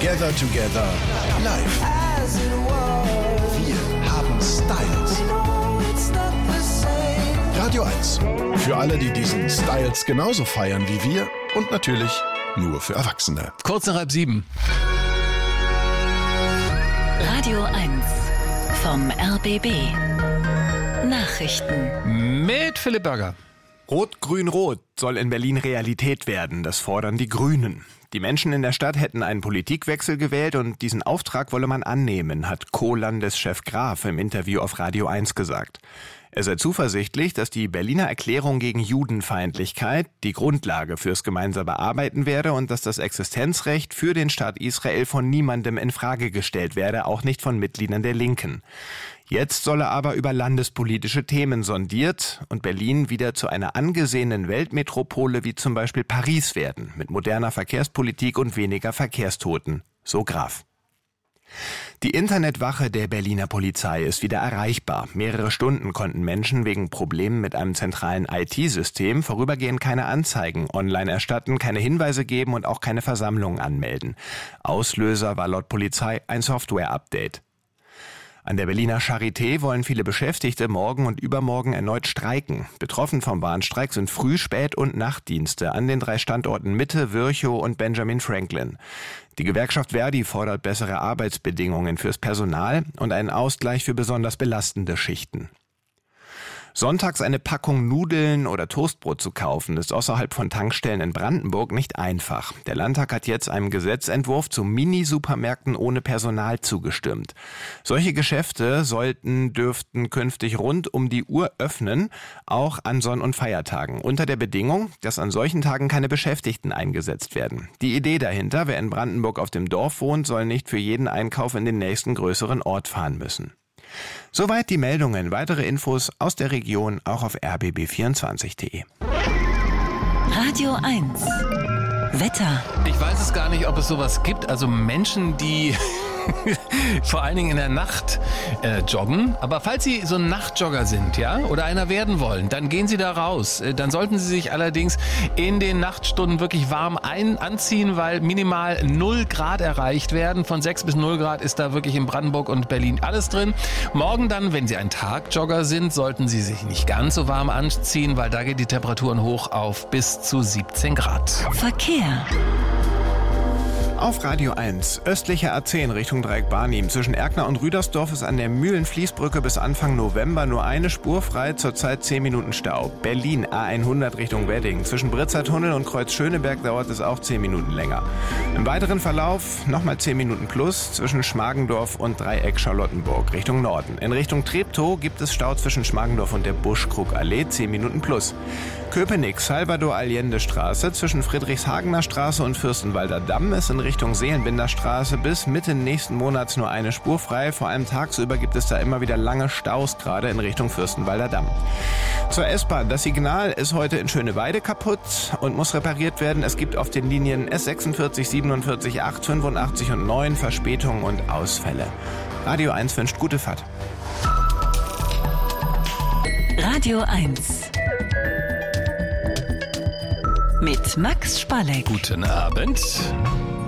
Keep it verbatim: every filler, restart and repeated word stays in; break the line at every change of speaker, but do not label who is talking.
Together Together live. Wir haben Styles. Radio eins. Für alle, die diesen Styles genauso feiern wie wir und natürlich nur für Erwachsene.
Kurz nach halb sieben.
Radio eins vom R B B. Nachrichten.
Mit Philipp Burger.
Rot-Grün-Rot soll in Berlin Realität werden, das fordern die Grünen. Die Menschen in der Stadt hätten einen Politikwechsel gewählt und diesen Auftrag wolle man annehmen, hat Co-Landeschef Graf im Interview auf Radio eins gesagt. Er sei zuversichtlich, dass die Berliner Erklärung gegen Judenfeindlichkeit die Grundlage fürs gemeinsame Arbeiten werde und dass das Existenzrecht für den Staat Israel von niemandem in Frage gestellt werde, auch nicht von Mitgliedern der Linken. Jetzt solle aber über landespolitische Themen sondiert und Berlin wieder zu einer angesehenen Weltmetropole wie zum Beispiel Paris werden, mit moderner Verkehrspolitik und weniger Verkehrstoten, so Graf. Die Internetwache der Berliner Polizei ist wieder erreichbar. Mehrere Stunden konnten Menschen wegen Problemen mit einem zentralen I T-System vorübergehend keine Anzeigen online erstatten, keine Hinweise geben und auch keine Versammlungen anmelden. Auslöser war laut Polizei ein Software-Update. An der Berliner Charité wollen viele Beschäftigte morgen und übermorgen erneut streiken. Betroffen vom Bahnstreik sind Früh-, Spät- und Nachtdienste an den drei Standorten Mitte, Virchow und Benjamin Franklin. Die Gewerkschaft Verdi fordert bessere Arbeitsbedingungen fürs Personal und einen Ausgleich für besonders belastende Schichten. Sonntags eine Packung Nudeln oder Toastbrot zu kaufen, ist außerhalb von Tankstellen in Brandenburg nicht einfach. Der Landtag hat jetzt einem Gesetzentwurf zu Mini-Supermärkten ohne Personal zugestimmt. Solche Geschäfte sollten, dürften künftig rund um die Uhr öffnen, auch an Sonn- und Feiertagen, unter der Bedingung, dass an solchen Tagen keine Beschäftigten eingesetzt werden. Die Idee dahinter, wer in Brandenburg auf dem Dorf wohnt, soll nicht für jeden Einkauf in den nächsten größeren Ort fahren müssen. Soweit die Meldungen. Weitere Infos aus der Region auch auf r b b vierundzwanzig punkt d e.
Radio eins. Wetter.
Ich weiß es gar nicht, ob es sowas gibt. Also Menschen, die vor allen Dingen in der Nacht äh, joggen. Aber falls Sie so ein Nachtjogger sind, ja, oder einer werden wollen, dann gehen Sie da raus. Äh, dann sollten Sie sich allerdings in den Nachtstunden wirklich warm ein anziehen, weil minimal null Grad erreicht werden. Von sechs bis null Grad ist da wirklich in Brandenburg und Berlin alles drin. Morgen dann, wenn Sie ein Tagjogger sind, sollten Sie sich nicht ganz so warm anziehen, weil da geht die Temperaturen hoch auf bis zu siebzehn Grad.
Verkehr.
Auf Radio eins, östliche A zehn Richtung Dreieck Barnim. Zwischen Erkner und Rüdersdorf ist an der Mühlenfließbrücke bis Anfang November nur eine Spur frei, zurzeit zehn Minuten Stau. Berlin A hundert Richtung Wedding. Zwischen Britzer Tunnel und Kreuz Schöneberg dauert es auch zehn Minuten länger. Im weiteren Verlauf nochmal zehn Minuten plus zwischen Schmargendorf und Dreieck Charlottenburg Richtung Norden. In Richtung Treptow gibt es Stau zwischen Schmargendorf und der Buschkrugallee, zehn Minuten plus. Köpenick, Salvador-Allende-Straße zwischen Friedrichshagener Straße und Fürstenwalder Damm ist in Richtung Seelenbinderstraße bis Mitte nächsten Monats nur eine Spur frei. Vor allem tagsüber gibt es da immer wieder lange Staus, gerade in Richtung Fürstenwalder Damm. Zur S-Bahn. Das Signal ist heute in Schöneweide kaputt und muss repariert werden. Es gibt auf den Linien S sechsundvierzig, siebenundvierzig, acht, fünfundachtzig und neun Verspätungen und Ausfälle. Radio eins wünscht gute Fahrt.
Radio eins. Mit Max Spalleck.
Guten Abend.